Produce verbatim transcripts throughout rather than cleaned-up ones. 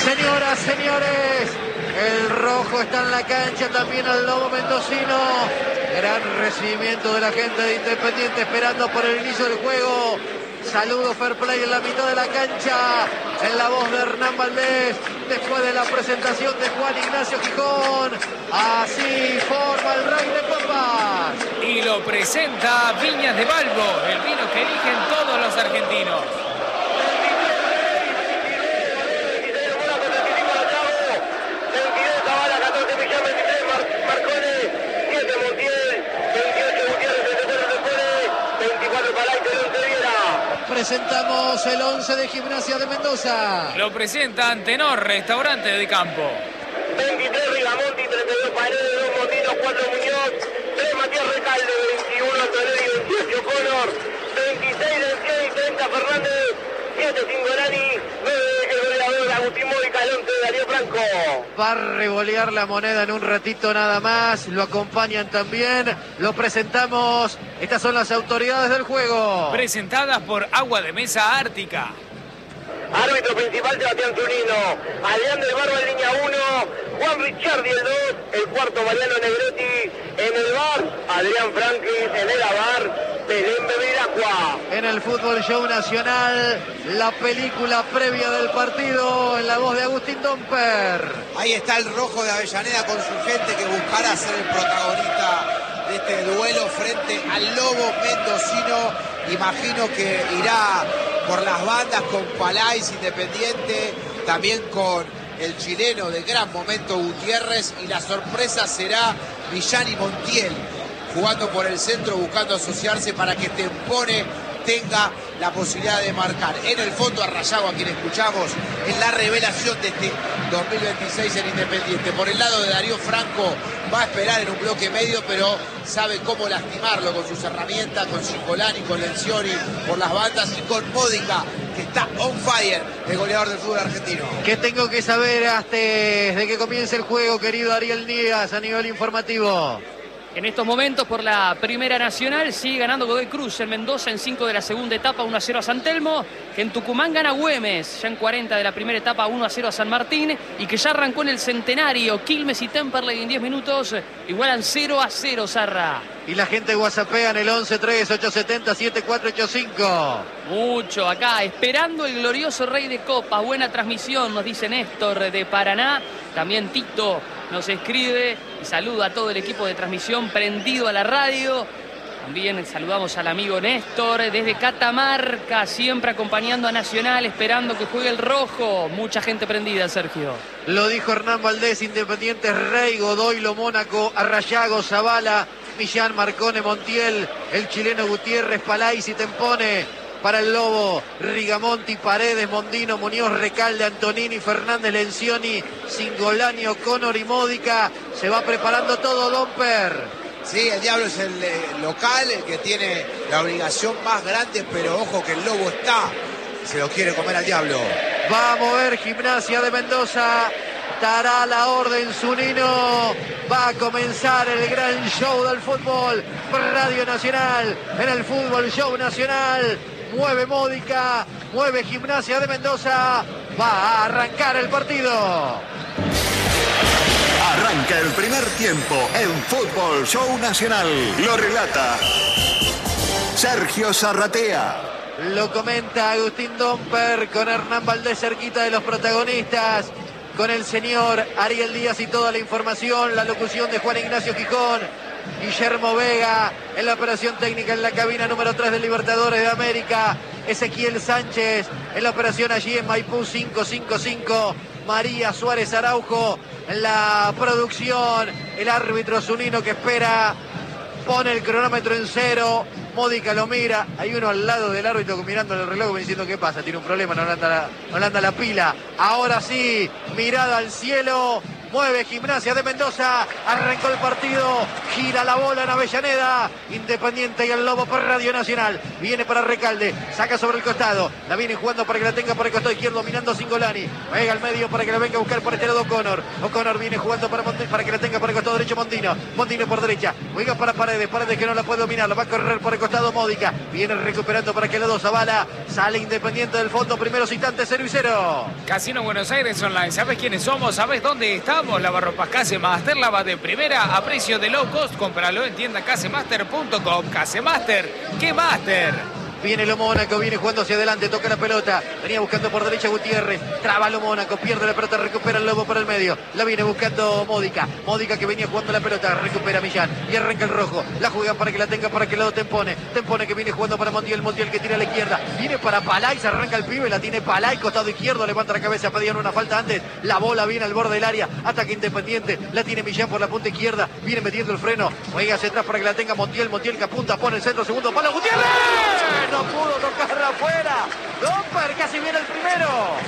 Señoras, señores, el rojo está en la cancha, también el lobo mendocino. Gran recibimiento de la gente de Independiente esperando por el inicio del juego. Saludo fair play en la mitad de la cancha, en la voz de Hernán Valdés, después de la presentación de Juan Ignacio Gijón. Así forma el Rey de Copas. Y lo presenta Viñas de Balbo, el vino que eligen todos los argentinos. Presentamos el once de Gimnasia de Mendoza. Lo presenta Antenor, restaurante de campo. veintitrés Rigamonti, treinta y dos Paredes, dos Montinos, cuatro Muñoz, tres Matías Recalde, veintiuno Toledo, veintiocho Conor, veintiséis Dencier y treinta Fernández, siete Cingolani, nueve el goleador Agustín Módica, el once Darío Franco. Va a revolear la moneda en un ratito nada más. Lo acompañan también. Lo presentamos. Estas son las autoridades del juego. Presentadas por Agua de Mesa Ártica. Árbitro principal Sebastián Zunino, Adrián del Barba en línea uno, Juan Ricciardi el dos, el cuarto Mariano Negretti en el bar, Adrián Franklin en el avar, Belén Bevilacqua. En el Fútbol Show Nacional, la película previa del partido en la voz de Agustín Domper. Ahí está el rojo de Avellaneda con su gente que buscará ser el protagonista de este duelo frente al lobo mendocino. Imagino que irá por las bandas con Palais Independiente, también con el chileno de gran momento Gutiérrez, y la sorpresa será Millán y Montiel jugando por el centro, buscando asociarse para que Tempone tenga la posibilidad de marcar. En el fondo a Rayago, a quien escuchamos, en la revelación de este dos mil veintiséis en Independiente. Por el lado de Darío Franco, va a esperar en un bloque medio, pero sabe cómo lastimarlo con sus herramientas, con Cingolani, con Lencioni, por las bandas, y con Módica, que está on fire, el goleador del fútbol argentino. ¿Qué tengo que saber antes de que comience el juego, querido Ariel Nías, a nivel informativo? En estos momentos, por la Primera Nacional, sigue ganando Godoy Cruz en Mendoza en cinco de la segunda etapa, uno a cero a San Telmo, que en Tucumán gana Güemes, ya en cuarenta de la primera etapa, uno a cero a San Martín, y que ya arrancó en el Centenario, Quilmes y Temperley en diez minutos, igualan cero a cero, Zarra. Y la gente whatsappea en el once tres ocho siete cero siete cuatro ocho cinco. Mucho acá, esperando el glorioso Rey de Copas. Buena transmisión, nos dice Néstor de Paraná. También Tito nos escribe y saluda a todo el equipo de transmisión prendido a la radio. También saludamos al amigo Néstor desde Catamarca, siempre acompañando a Nacional, esperando que juegue el rojo. Mucha gente prendida, Sergio. Lo dijo Hernán Valdés, Independiente, Rey, Godoy, Lo Mónaco, Arrayago, Zavala, Millán, Marcone, Montiel, el chileno Gutiérrez, Palais y Tempone. Para el Lobo, Rigamonti, Paredes, Mondino, Muñoz, Recalde, Antonini, Fernández, Lencioni, Cingolani, Conor y Módica. Se va preparando todo, Domper. Sí, el Diablo es el eh, local, el que tiene la obligación más grande, pero ojo que el Lobo está, se lo quiere comer al Diablo. Va a mover Gimnasia de Mendoza, dará la orden Zunino, va a comenzar el gran show del fútbol, Radio Nacional, en el Fútbol Show Nacional. Mueve Módica, mueve Gimnasia de Mendoza, va a arrancar el partido. Arranca el primer tiempo en Fútbol Show Nacional. Lo relata Sergio Zarratea. Lo comenta Agustín Domper con Hernán Valdés cerquita de los protagonistas, con el señor Ariel Díaz y toda la información, la locución de Juan Ignacio Gijón, Guillermo Vega en la operación técnica en la cabina número tres del Libertadores de América, Ezequiel Sánchez en la operación allí en Maipú cinco cinco cinco, María Suárez Araujo en la producción, el árbitro Zunino que espera, pone el cronómetro en cero, Módica lo mira, hay uno al lado del árbitro mirando el reloj diciendo qué pasa, tiene un problema, no le anda la, no le anda la pila. Ahora sí, mirada al cielo, Mueve Gimnasia de Mendoza. Arrancó el partido. Gira la bola en Avellaneda. Independiente y el Lobo por Radio Nacional. Viene para Recalde. Saca sobre el costado. La viene jugando para que la tenga por el costado izquierdo. Dominando Cingolani. Pega al medio para que la venga a buscar por este lado O'Connor. O'Connor viene jugando para, Monti, para que la tenga por el costado derecho Mondino. Mondino por derecha. Juega para Paredes. Paredes que no la puede dominar. La va a correr por el costado Módica. Viene recuperando para que el lado Zavala. Sale Independiente del fondo. Primeros instantes cero y cero. Casino Buenos Aires Online. ¿Sabes quiénes somos? ¿Sabes dónde estamos? Lavarropas Casemaster. Lava de primera a precio de low cost. Cómpralo en tienda casemaster punto com. Casemaster. ¿Qué Master? Viene lo Mónaco, viene jugando hacia adelante, toca la pelota. Venía buscando por derecha Gutiérrez. Traba lo Mónaco, pierde la pelota, recupera el Lobo por el medio. La viene buscando Módica. Módica que venía jugando la pelota, recupera Millán. Y arranca el rojo. La juega para que la tenga para que el lado Tempone. Tempone que viene jugando para Montiel. Montiel que tira a la izquierda. Viene para Palay, se arranca el pibe, la tiene Palay, costado izquierdo. Levanta la cabeza, pedían una falta antes. La bola viene al borde del área. Ataque Independiente. La tiene Millán por la punta izquierda. Viene metiendo el freno. Juega hacia atrás para que la tenga Montiel. Montiel que apunta, pone el centro, segundo palo. Gutiérrez. No pudo tocar afuera. Domper casi viene el primero.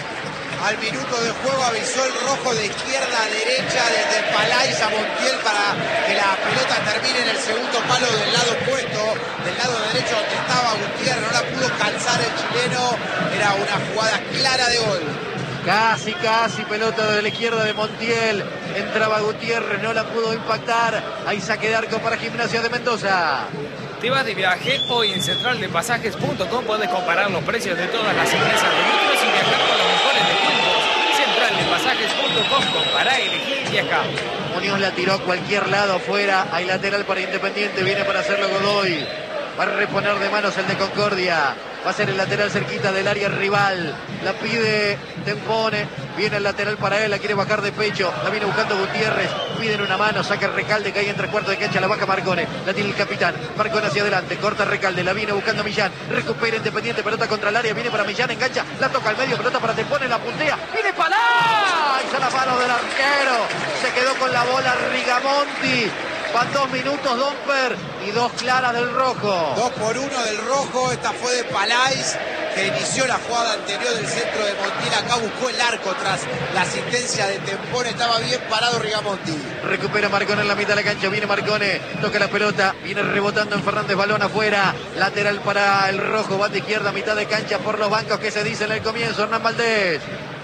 Al minuto de juego avisó el rojo de izquierda a derecha desde Palais a Montiel para que la pelota termine en el segundo palo del lado opuesto, del lado derecho donde estaba Gutiérrez. No la pudo calzar el chileno. Era una jugada clara de gol. Casi, casi pelota de la izquierda de Montiel. Entraba Gutiérrez, no la pudo impactar. Hay saque de arco para Gimnasia de Mendoza. ¿Te vas de viaje? Hoy en central de pasajes punto com puedes comparar los precios de todas las empresas de micros y viajar con los mejores descuentos. central de pasajes punto com, compará, elegí y viaja. Muñoz la tiró a cualquier lado afuera. Hay lateral para Independiente, viene para hacerlo Godoy. Va a reponer de manos el de Concordia. Va a ser el lateral cerquita del área rival. La pide Tempone. Viene el lateral para él. La quiere bajar de pecho. La viene buscando Gutiérrez. Piden una mano. Saca el Recalde. Cae en tres cuartos de cancha. La baja Marcone. La tiene el capitán. Marcone hacia adelante. Corta Recalde. La viene buscando Millán. Recupera Independiente. Pelota contra el área. Viene para Millán. Engancha. La toca al medio. Pelota para Tempone. La puntea. Viene Palá. Hizo la mano del arquero. Se quedó con la bola Rigamonti. Van dos minutos Domper y dos claras del rojo. Dos por uno del rojo. Esta fue de Palais, que inició la jugada anterior del centro de Montiel. Acá buscó el arco tras la asistencia de Tempone. Estaba bien parado Rigamonti. Recupera Marcone en la mitad de la cancha. Viene Marcone, toca la pelota. Viene rebotando en Fernández, balón afuera. Lateral para el rojo. Banda izquierda, mitad de cancha por los bancos que se dice en el comienzo. Hernán Valdés.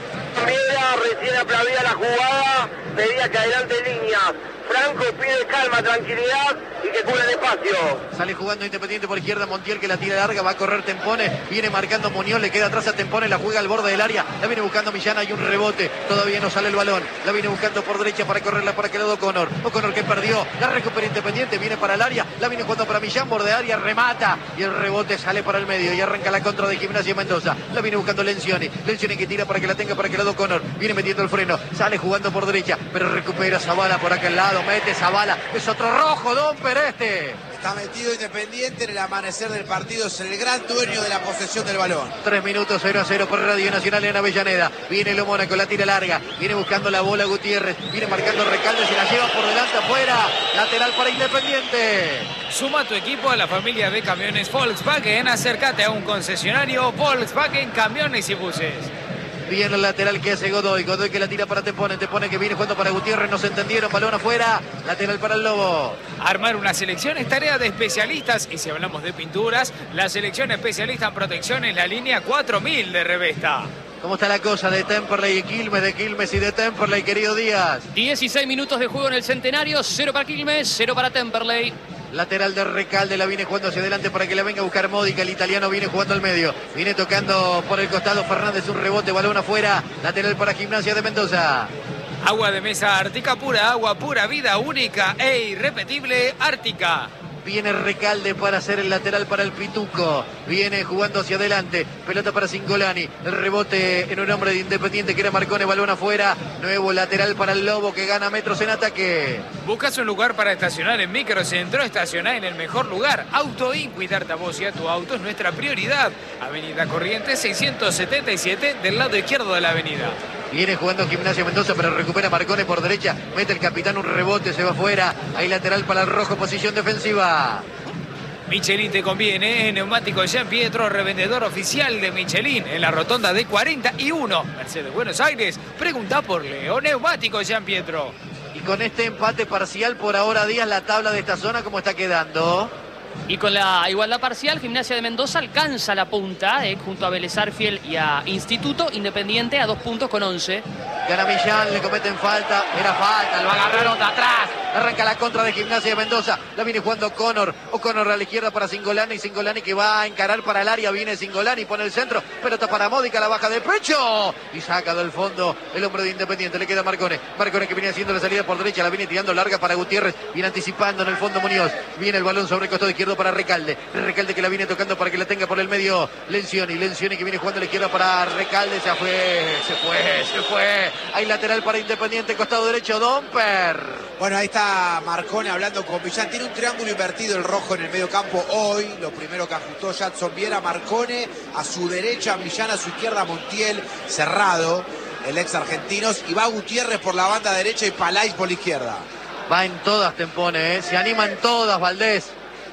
Mira, recién aplaudía la jugada. Pedía que adelante líneas. Franco pide calma, tranquilidad y que cubra el espacio. Sale jugando Independiente por izquierda, Montiel que la tira larga, va a correr Tempone, viene marcando Muñoz, le queda atrás a Tempone, la juega al borde del área, la viene buscando Millán, hay un rebote, todavía no sale el balón, la viene buscando por derecha para correrla para que le dé O'Connor, O'Connor que perdió, la recupera Independiente, viene para el área, la viene jugando para Millán, borde de área, remata y el rebote sale para el medio y arranca la contra de Gimnasia Mendoza, la viene buscando Lencioni, Lencioni que tira para que la tenga para que le dé O'Connor, viene metiendo el freno, sale jugando por derecha, pero recupera Zavala por aquel lado, mete Zavala. Es otro rojo, Domper este. Está metido Independiente en el amanecer del partido. Es el gran dueño de la posesión del balón. Tres minutos, cero a cero por Radio Nacional en Avellaneda. Viene lo Mónaco, la tira larga. Viene buscando la bola Gutiérrez. Viene marcando Recalde, se la lleva por delante afuera. Lateral para Independiente. Suma tu equipo a la familia de camiones Volkswagen. Acércate a un concesionario Volkswagen Camiones y Buses. Viene el lateral que hace Godoy. Godoy que la tira para Tempone. Tempone que viene jugando para Gutiérrez. No se entendieron. Balón afuera. Lateral para el Lobo. Armar una selección es tarea de especialistas. Y si hablamos de pinturas, la selección especialista en protección es la línea cuatro mil de Revesta. ¿Cómo está la cosa de Temperley y Quilmes, de Quilmes y de Temperley, querido Díaz? dieciséis minutos de juego en el Centenario. Cero para Quilmes, cero para Temperley. Lateral de Recalde, la viene jugando hacia adelante para que la venga a buscar Módica. El italiano viene jugando al medio. Viene tocando por el costado Fernández, un rebote, balón afuera. Lateral para Gimnasia de Mendoza. Agua de mesa Ártica pura, agua pura, vida única e irrepetible Ártica. Viene Recalde para hacer el lateral para el Pituco. Viene jugando hacia adelante. Pelota para Cingolani. El rebote en un hombre de Independiente que era Marcone. Balón afuera. Nuevo lateral para el Lobo que gana metros en ataque. ¿Buscas un lugar para estacionar en Microcentro? Estacioná en el mejor lugar. Autoin, cuidarte a vos y a tu auto es nuestra prioridad. Avenida Corrientes seiscientos setenta y siete del lado izquierdo de la avenida. Viene jugando Gimnasia Mendoza, pero recupera Marcone por derecha. Mete el capitán un rebote, se va afuera. Hay lateral para el rojo, posición defensiva. Michelin te conviene, en Neumáticos Jean Pietro, revendedor oficial de Michelin, en la rotonda de cuarenta y uno, Mercedes, Buenos Aires. Pregunta por Leo, Neumáticos Jean Pietro. Y con este empate parcial por ahora, Díaz, la tabla de esta zona, ¿cómo está quedando? Y con la igualdad parcial, Gimnasia de Mendoza alcanza la punta, eh, junto a Vélez Arfiel y a Instituto. Independiente a dos puntos con once. Gana Millán, le cometen falta, era falta, lo agarraron de atrás. Arranca la contra de Gimnasia de Mendoza, la viene jugando O'Connor. O'Connor a la izquierda para Cingolani, Cingolani que va a encarar para el área, viene Cingolani, pone el centro, pelota para Módica, la baja de pecho y saca del fondo el hombre de Independiente, le queda Marcone. Marcone que viene haciendo la salida por derecha, la viene tirando larga para Gutiérrez, viene anticipando en el fondo Muñoz, viene el balón sobre el costado izquierdo para Recalde, Recalde que la viene tocando para que la tenga por el medio Lencioni, Lencioni que viene jugando a la izquierda para Recalde, se fue, se fue, se fue, hay lateral para Independiente, costado derecho Domper. Bueno, ahí está Marcone hablando con Millán. Tiene un triángulo invertido el rojo en el medio campo hoy. Lo primero que ajustó Jadson Viera, Marcone a su derecha, Millán a su izquierda, Montiel cerrado, el ex argentinos. Y va Gutiérrez por la banda derecha y Palais por la izquierda. Va en todas, Tempone, ¿eh? Se animan todas, Valdés.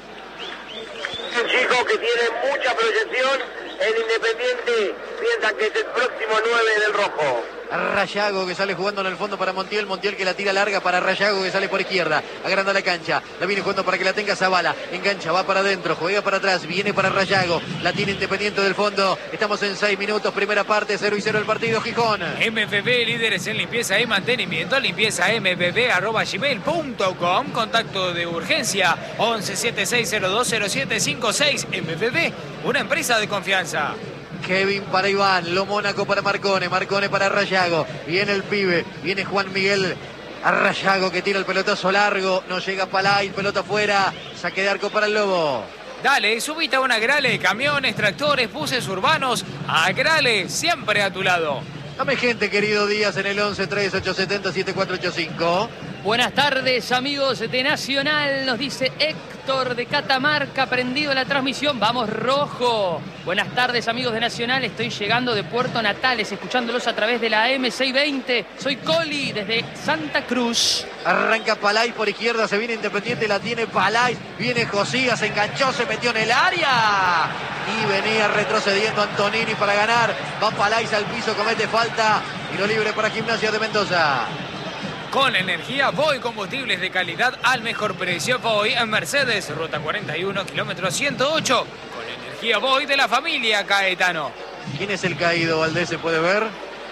Un chico que tiene mucha proyección. El Independiente piensa que es el próximo nueve del rojo. Rayago que sale jugando en el fondo para Montiel, Montiel que la tira larga para Rayago que sale por izquierda, agranda la cancha, la viene jugando para que la tenga Zavala, engancha, va para adentro, juega para atrás, viene para Rayago, la tiene Independiente del fondo, estamos en seis minutos, primera parte, cero y cero el partido, Gijón. M V B, líderes en limpieza y mantenimiento, limpieza m v b arroba gmail punto com, contacto de urgencia once setenta y seis cero dos cero siete cinco seis, M V B, una empresa de confianza. Kevin para Iván, Lo Mónaco para Marcone, Marcone para Rayago, viene el pibe, viene Juan Miguel a Rayago que tira el pelotazo largo, no llega Palay, pelota afuera, saque de arco para el Lobo. Dale, subite a una Agrale, camiones, tractores, buses urbanos, Agrale, siempre a tu lado. Dame gente, querido Díaz, en el once tres ocho siete cero siete cuatro ocho cinco. Buenas tardes, amigos de Nacional, nos dice Héctor de Catamarca, prendido la transmisión, vamos rojo. Buenas tardes, amigos de Nacional, estoy llegando de Puerto Natales, escuchándolos a través de la M seiscientos veinte. Soy Coli, desde Santa Cruz. Arranca Palay por izquierda, se viene Independiente, la tiene Palay, viene Josías, se enganchó, se metió en el área y venía retrocediendo Antonini para ganar. Va Palay al piso, comete falta y lo libre para Gimnasia de Mendoza. Con energía Voy, combustibles de calidad al mejor precio. Voy en Mercedes, ruta cuarenta y uno, kilómetro ciento ocho. Con energía Voy de la familia Caetano. ¿Quién es el caído, Valdés? ¿Se puede ver?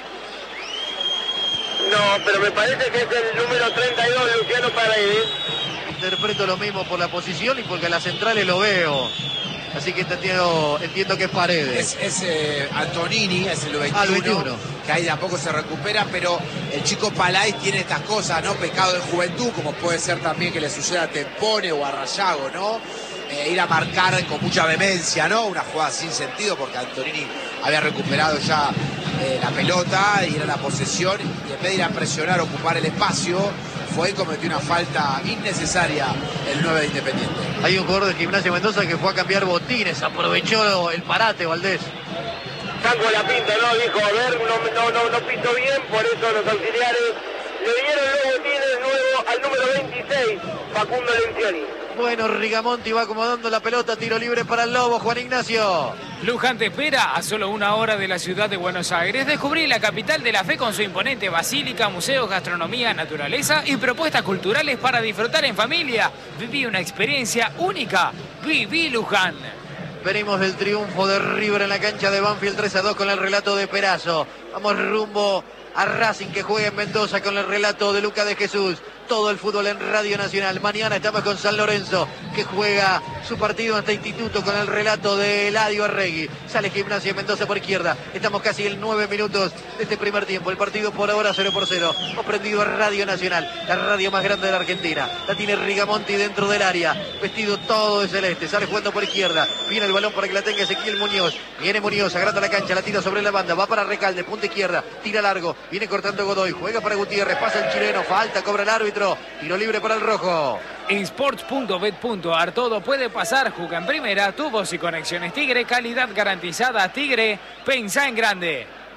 No, pero me parece que es el número treinta y dos, Luciano Paredes. Interpreto lo mismo por la posición y porque a las centrales lo veo. Así que entiendo, entiendo que es Paredes. Es, es eh, Antonini, es el veintiuno, ah, el veintiuno, que ahí de a poco se recupera, pero el chico Palay tiene estas cosas, ¿no? Pecado de juventud, como puede ser también que le suceda a Tempone o a Rayago, ¿no? Eh, ir a marcar con mucha vehemencia, ¿no? Una jugada sin sentido, porque Antonini había recuperado ya eh, la pelota y era la posesión, y en vez de ir a presionar, ocupar el espacio, fue y cometió una falta innecesaria el nueve de Independiente. Hay un jugador de Gimnasia Mendoza que fue a cambiar botines, aprovechó el parate, Valdés. Saco la pinta, ¿no? Dijo, a ver, no, no, no, no piso bien, por eso los auxiliares le dieron los botines nuevo al número veintiséis, Facundo Lencioni. Bueno, Rigamonti va acomodando la pelota, tiro libre para el Lobo, Juan Ignacio. Luján te espera a solo una hora de la ciudad de Buenos Aires. Descubrí la capital de la fe con su imponente basílica, museos, gastronomía, naturaleza y propuestas culturales para disfrutar en familia. Viví una experiencia única. Viví Luján. Venimos del triunfo de River en la cancha de Banfield tres a dos con el relato de Perazo. Vamos rumbo a Racing que juega en Mendoza con el relato de Luca de Jesús. Todo el fútbol en Radio Nacional. Mañana estamos con San Lorenzo, que juega su partido ante Instituto con el relato de Eladio Arregui. Sale Gimnasia Mendoza por izquierda. Estamos casi en nueve minutos de este primer tiempo. El partido por ahora cero por cero. Hemos prendido a Radio Nacional, la radio más grande de la Argentina. La tiene Rigamonti dentro del área, vestido todo de celeste. Sale jugando por izquierda. Viene el balón para que la tenga Ezequiel Muñoz. Viene Muñoz, agranda la cancha, la tira sobre la banda. Va para Recalde, punta izquierda. Tira largo. Viene cortando Godoy. Juega para Gutiérrez. Pasa el chileno. Falta, cobra el árbitro. Tiro libre para el rojo. En sports punto bet punto ar todo puede pasar. Juega en primera. Tubos y conexiones Tigre. Calidad garantizada. Tigre. Pensá en grande.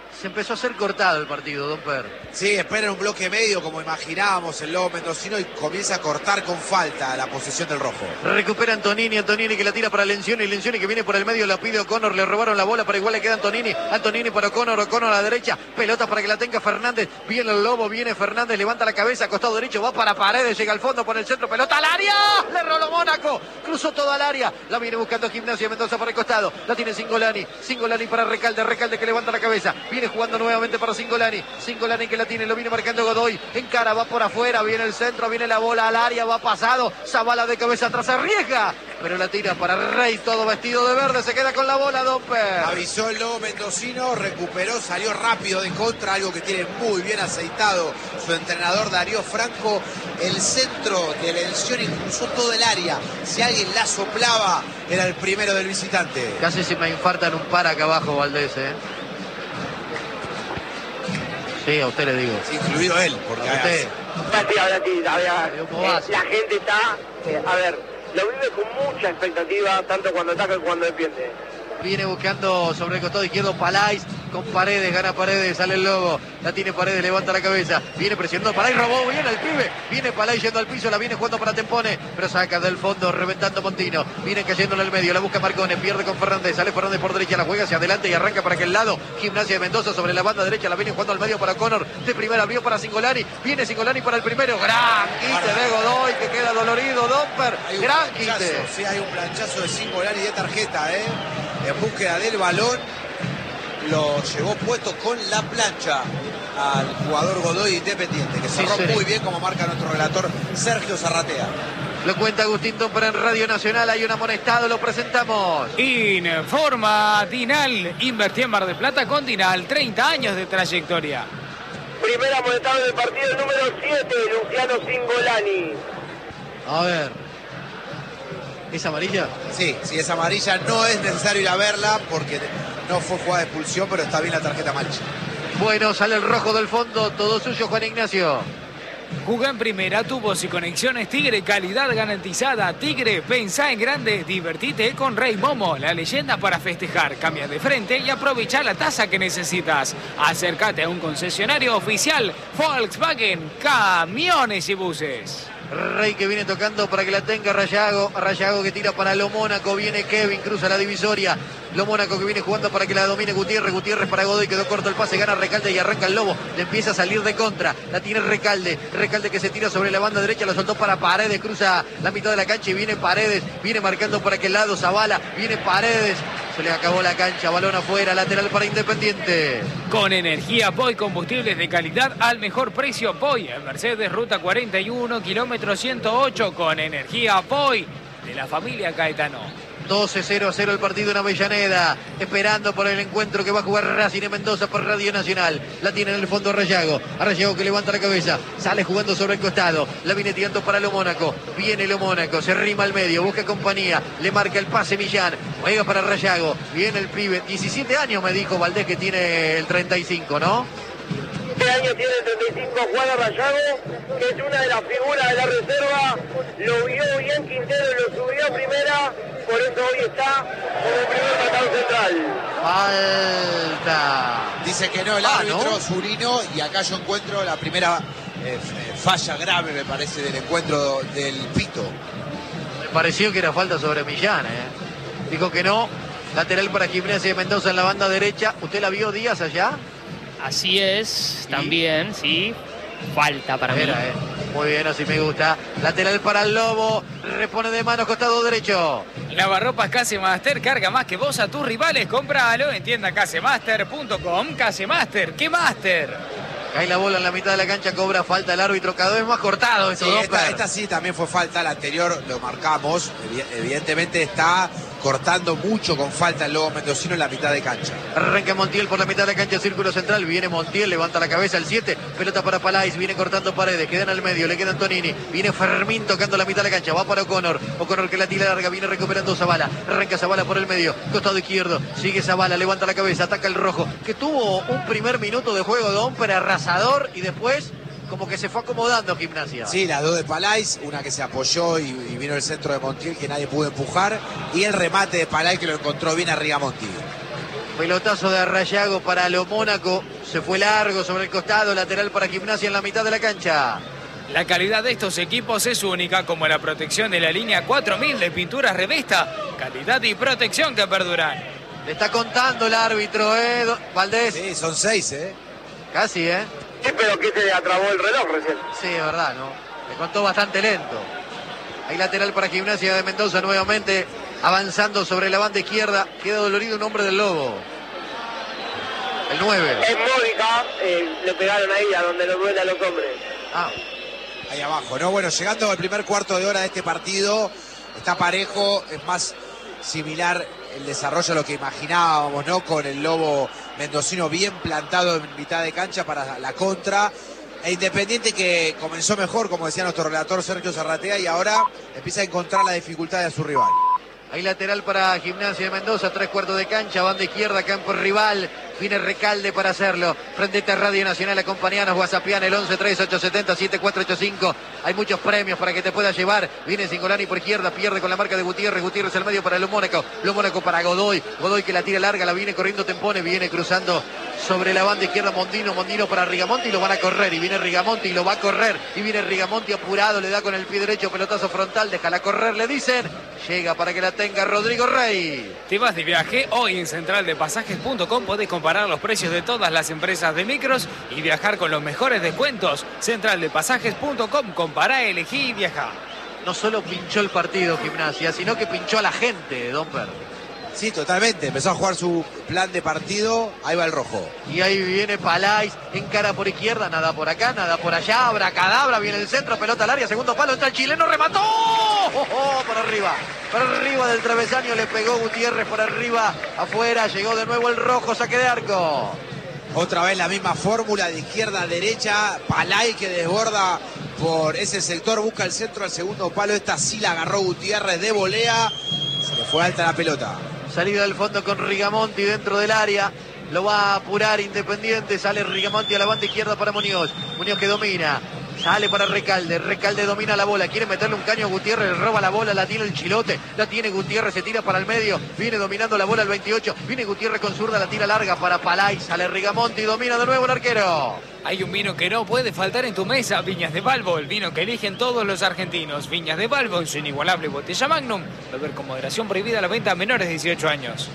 Se empezó a hacer cortado el partido, Don Per. Sí, espera un bloque medio como imaginábamos el lobo mendocino y comienza a cortar con falta la posesión del rojo. Recupera Antonini, Antonini que la tira para Lencioni, Lencioni que viene por el medio, la pide O'Connor, le robaron la bola, pero igual le queda Antonini, Antonini para O'Connor, O'Connor a la derecha, pelota para que la tenga Fernández, viene el lobo, viene Fernández, levanta la cabeza, costado derecho, va para Paredes, llega al fondo, por el centro, pelota al área, le roló Mónaco, cruzó toda al área, la viene buscando Gimnasia de Mendoza por el costado, la tiene Cingolani, Cingolani para Recalde, Recalde que levanta la cabeza, viene jugando nuevamente para Cingolani, Cingolani que la tiene, lo viene marcando Godoy, encara, va por afuera, viene el centro, viene la bola al área, va pasado, Zavala de cabeza atrás, arriesga, pero la tira para Rey, todo vestido de verde, se queda con la bola, Don Per. Avisó el lobo mendocino, recuperó, salió rápido de contra, algo que tiene muy bien aceitado su entrenador Darío Franco. El centro de Lencioni cruzó todo el área, si alguien la soplaba era el primero del visitante. Casi se me infartan un par acá abajo, Valdés, ¿eh? Sí, a usted le digo. Sí, incluido él, porque a usted. Sí, ahora sí, a ver, eh, la gente está, eh, a ver, lo vive con mucha expectativa, tanto cuando ataca como cuando defiende. Viene buscando sobre el costado izquierdo Palais con Paredes, gana Paredes, sale el lobo, la tiene Paredes, levanta la cabeza, viene presionando Palais, robó bien al pibe, viene Palais yendo al piso, la viene jugando para Tempone, pero saca del fondo, reventando Montino, viene cayendo en el medio, la busca Marcone, pierde con Fernández, sale Fernández por derecha, la juega hacia adelante y arranca para aquel lado, Gimnasia de Mendoza sobre la banda derecha, la viene jugando al medio para O'Connor, de primera abrió para Cingolani, viene Cingolani para el primero, gran quite de Godoy, que queda dolorido, Don Per, gran quite. Sí, hay un planchazo de Cingolani de tarjeta, ¿eh? En búsqueda del balón, lo llevó puesto con la plancha al jugador Godoy Independiente, que cerró sí, sí. muy bien, como marca nuestro relator Sergio Zarratea. Lo cuenta Agustín Domper en Radio Nacional, hay un amonestado, lo presentamos. Informa Dinal, invertí en Mar del Plata con Dinal, treinta años de trayectoria. Primer amonestado del partido, número siete, Luciano Cingolani. A ver. ¿Es amarilla? Sí, si es amarilla no es necesario ir a verla porque no fue jugada de expulsión, pero está bien la tarjeta amarilla. Bueno, sale el rojo del fondo, todo suyo, Juan Ignacio. Jugá en primera, tubos y conexiones Tigre, calidad garantizada. Tigre, pensá en grande, divertite con Rey Momo, la leyenda para festejar. Cambia de frente y aprovecha la tasa que necesitas. Acércate a un concesionario oficial Volkswagen, camiones y buses. Rey que viene tocando para que la tenga Rayago, Rayago que tira para Lo Mónaco, viene Kevin, cruza la divisoria, Lo Mónaco que viene jugando para que la domine Gutiérrez, Gutiérrez para Godoy, quedó corto el pase, gana Recalde y arranca el Lobo, le empieza a salir de contra, la tiene Recalde, Recalde que se tira sobre la banda derecha, la soltó para Paredes, cruza la mitad de la cancha y viene Paredes, viene marcando para aquel lado Zavala, viene Paredes, se le acabó la cancha, balón afuera, lateral para Independiente. Con energía Poi, combustibles de calidad al mejor precio. Poi, en Mercedes, ruta cuarenta y uno, kilómetro ciento ocho, con energía Poi, de la familia Caetano. doce cero a cero el partido en Avellaneda, esperando por el encuentro que va a jugar Racing de Mendoza por Radio Nacional. La tiene en el fondo Rayago, a Rayago que levanta la cabeza, sale jugando sobre el costado, la viene tirando para Lo Mónaco, viene Lo Mónaco, se rima al medio, busca compañía, le marca el pase Millán, juega para Rayago, viene el pibe, diecisiete años me dijo Valdés que tiene el treinta y cinco, ¿no? Este año tiene treinta y cinco, Juan Rayago, que es una de las figuras de la reserva, lo vio bien Quintero, lo subió a primera, por eso hoy está como el primer marcador central. Falta. Dice que no el ah, árbitro, ¿no? Zurino, y acá yo encuentro la primera eh, falla grave, me parece, del encuentro del Pito. Me pareció que era falta sobre Millán, ¿eh? Dijo que no, lateral para Gimnasia de Mendoza en la banda derecha. ¿Usted la vio, Díaz, allá? Así es, también, sí. Falta para Era, mí. eh. Muy bien, así me gusta. Lateral para el Lobo. Repone de manos, costado derecho. Lavarropas Casemaster, carga más que vos a tus rivales. Cómpralo en tienda casemaster punto com. Casemaster, ¿qué Master? Cae la bola en la mitad de la cancha, cobra falta el árbitro. Cada vez más cortado esto. Sí, esta, esta sí también fue falta. La anterior lo marcamos. Evidentemente está cortando mucho con falta el Lobo mendocino en la mitad de cancha. Arranca Montiel por la mitad de la cancha, círculo central. Viene Montiel, levanta la cabeza el siete. Pelota para Palais, viene cortando Paredes. Queda en el medio, le queda Antonini. Viene Fermín tocando la mitad de la cancha. Va para O'Connor. O'Connor que la tira larga, viene recuperando Zavala. Arranca Zavala por el medio, costado izquierdo. Sigue Zavala, levanta la cabeza, ataca el rojo. Que tuvo un primer minuto de juego de hombre arrasador y después como que se fue acomodando Gimnasia. Sí, las dos de Palais, una que se apoyó y, y vino el centro de Montiel que nadie pudo empujar, y el remate de Palais que lo encontró bien arriba Montiel. Pelotazo de Arrayago para lo Mónaco. Se fue largo sobre el costado, lateral para Gimnasia en la mitad de la cancha. La calidad de estos equipos es única, como la protección de la línea cuatro mil de Pinturas Revesta. Calidad y protección que perduran. Le está contando el árbitro, ¿eh, Valdés? Sí, son seis, ¿eh? Casi, ¿eh? Sí, pero que se le atrabó el reloj recién. Sí, es verdad, ¿no? Le contó bastante lento. Hay lateral para Gimnasia de Mendoza nuevamente, avanzando sobre la banda izquierda. Queda dolorido un hombre del Lobo. El nueve. Es Mónica, eh, le pegaron ahí a donde nos duele a los hombres. Ah, Ahí abajo, ¿no? Bueno, llegando al primer cuarto de hora de este partido, está parejo, es más similar el desarrollo a lo que imaginábamos, ¿no? Con el Lobo mendocino bien plantado en mitad de cancha para la contra. E Independiente que comenzó mejor, como decía nuestro relator Sergio Zarratea, y ahora empieza a encontrar la dificultad de su rival. hay lateral para Gimnasia de Mendoza, tres cuartos de cancha, banda izquierda, campo rival. Viene Recalde para hacerlo. Frente a Radio Nacional, acompañanos, WhatsAppian el once tres ocho siete cero siete cuatro ocho cinco. Hay muchos premios para que te puedas llevar. Viene Singolani por izquierda, pierde con la marca de Gutiérrez. Gutiérrez al medio para Lo Mónaco. Lo Mónaco para Godoy. Godoy que la tira larga, la viene corriendo Tempone. Viene cruzando sobre la banda izquierda Mondino. Mondino para Rigamonti y lo van a correr. Y viene Rigamonti y lo va a correr. Y viene Rigamonti apurado, le da con el pie derecho, pelotazo frontal. Déjala correr, le dicen. Llega para que la tenga Rodrigo Rey. ¿Te vas de viaje? Hoy en central de pasajes punto com podés comparar los precios de todas las empresas de micros y viajar con los mejores descuentos. central de pasajes punto com, compará, elegí y viajá. No solo pinchó el partido Gimnasia, sino que pinchó a la gente, Don Per. Sí, totalmente. Empezó a jugar su plan de partido. Ahí va el rojo. Y ahí viene Palais, encara por izquierda, nada por acá, nada por allá, abracadabra, viene el centro, pelota al área, segundo palo, entra el chileno, remató. ¡Oh, oh! Por arriba, por arriba del travesaño le pegó Gutiérrez, por arriba, afuera, llegó de nuevo el rojo, saque de arco. Otra vez la misma fórmula de izquierda a derecha. Palay que desborda por ese sector, busca el centro al segundo palo. Esta sí la agarró Gutiérrez de volea. Se le fue alta la pelota. Salida del fondo con Rigamonti dentro del área. Lo va a apurar Independiente. Sale Rigamonti a la banda izquierda para Muñoz. Muñoz que domina. Sale para Recalde. Recalde domina la bola. Quiere meterle un caño a Gutiérrez. Roba la bola. La tiene el Chilote. La tiene Gutiérrez. Se tira para el medio. Viene dominando la bola el veintiocho. Viene Gutiérrez con zurda. La tira larga para Palay. Sale Rigamonti. Domina de nuevo el arquero. Hay un vino que no puede faltar en tu mesa, Viñas de Balbo, el vino que eligen todos los argentinos. Viñas de Balbo en su inigualable botella Magnum. Beber con moderación, prohibida la venta a menores de dieciocho años.